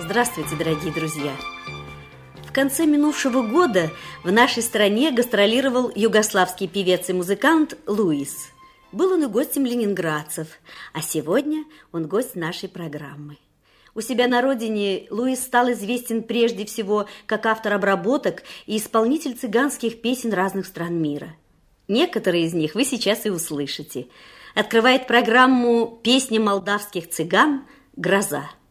Здравствуйте, дорогие друзья! В конце минувшего года в нашей стране гастролировал югославский певец и музыкант Луис. Был он и гостем ленинградцев, а сегодня он гость нашей программы. У себя на родине Луис стал известен прежде всего как автор обработок и исполнитель цыганских песен разных стран мира. Некоторые из них вы сейчас и услышите. Открывает программу «Песня молдавских цыган» «Гроза».